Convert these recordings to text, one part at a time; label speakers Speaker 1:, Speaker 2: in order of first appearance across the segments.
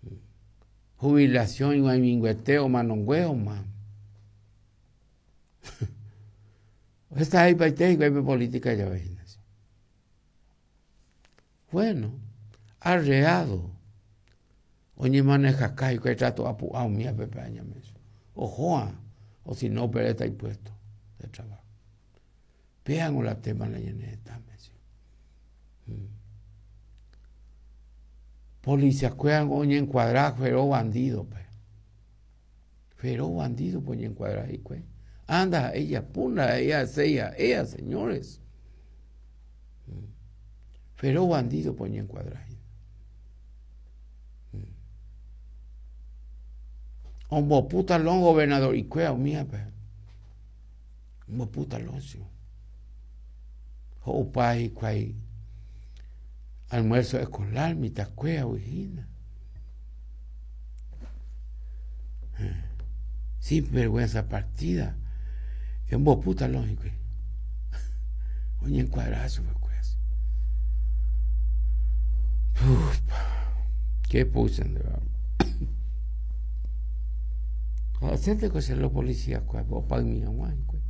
Speaker 1: Jubilación y guaymingüeteo, manongüeo, man. Esta hay paite y política ya ves. Bueno, arreado. Oye, maneja acá y que trato a puar mía pepeña meso. O Juan, o si no, pero está impuesto de trabajo. Vean la tema la lleneta meso. Policía cuean oye encuadrar, pero bandido, pues. Pero bandido, pues encuadrar y cue. Anda, ella, puna, ella, señores. Pero bandido, pues encuadrar. Hombo puta lón gobernador y cuea mía, pues. Hombo puta loncio. Opa y cuay. Almuerzo escolar, mitad cuea, ujina. Sin vergüenza partida. Hombo puta lón y cuay. Oye encuadrazo, pues. ¿Qué pusen de verdad? Hacerte que se los policías, pues, o para mi mamá, pues.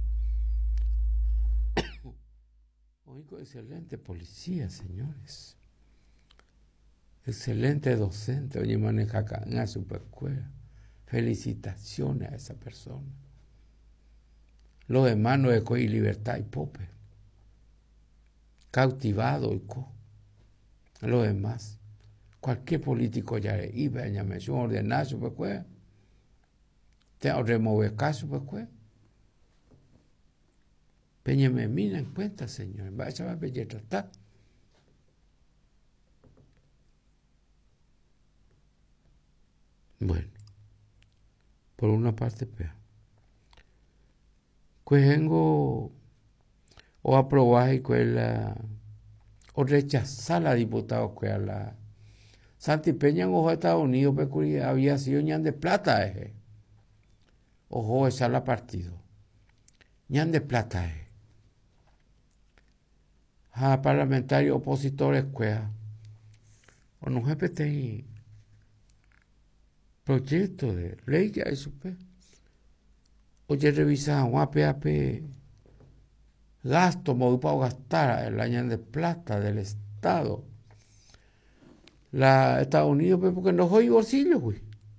Speaker 1: Oigo, excelente policía, señores. Excelente docente, oye, maneja acá en la superescuela. Felicitaciones a esa persona. Los hermanos de Coy Libertad y Pope. Cautivado y co. Los demás. Cualquier político ya le iba a llamar un ordenazo, pues, te remover caso, pues, Peña me mira en cuenta, señor. Vaya a ver, tratar. Bueno, por una parte, pea. Cuengo o aprobar y cuela o rechazar la diputada cuela. Santi Peña en ojo de Estados Unidos había sido ñan de plata, Ojo esa la partido. ñan de plata, A parlamentarios opositores cuea. O no jefe proyecto de ley ya eso, pues. Oye, revisar un APAP gasto, modo para gastar el año de plata del Estado. La Estados Unidos, pues, porque no hay bolsillo, güey.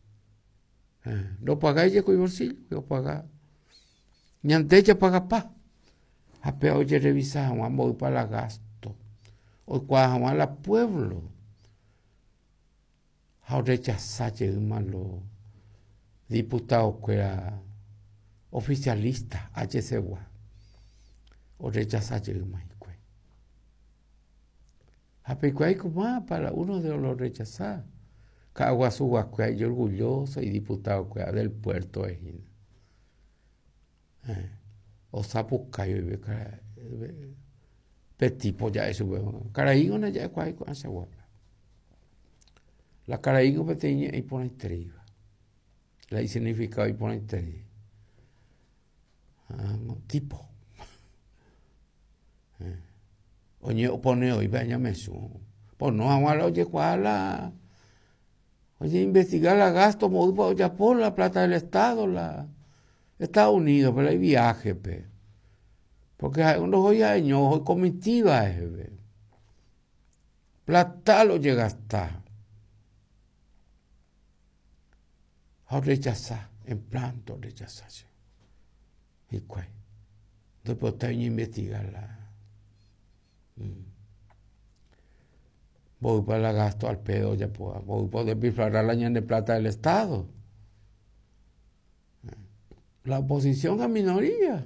Speaker 1: No pagáis con bolsillo, yo pagar. Ni antes ya paga pa. Apea oye revisar un modo para gasto. O cuando a la pueblo. A rechazar los diputados que era oficialista, HCW. O rechazar más. Apecuay como para uno de los rechazar. Caguazú, yo orgulloso y diputado del puerto de O Zapucayo y Petipo ya eso, Caraígo no ya cuay con esa guapa. La Caraígo pequeña y pone estrella. La hay significado y pone estrella. Tipo. Oye, pone hoy, váyame su. Pues no, vamos a la oye, cuál oye, investigar la gasto, ya por la plata del Estado, Estados Unidos, pero hay viaje, pe. Porque uno hoy años, hoy comitiva, plata lo llega a estar. A rechazar, en planto rechazarse. ¿Y cuál? Después está a investigarla. Voy para la gasto al pedo, ya puedo. Voy para despilfarrar la ñan de plata del Estado. La oposición a minoría.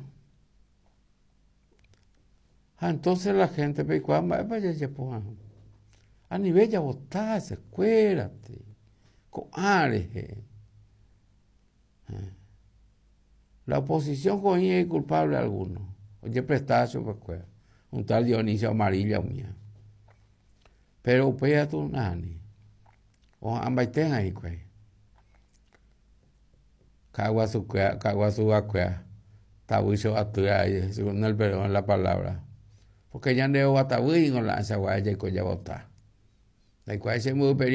Speaker 1: Entonces la gente ve cuando vaya ya puedo. A nivel ya votarse, escuélate. Con ares. La oposición con ella es culpable a alguno. Oye, prestazo, pues, un tal Dionisio Amarilla mía. Pero pega tu nani. O ambaiten ahí, pues. Caguazu acuea. Tabuiso atua, según el perdón en la palabra. Porque ya no es atabuí con la ansa guaya y con ya votar. La cual se muy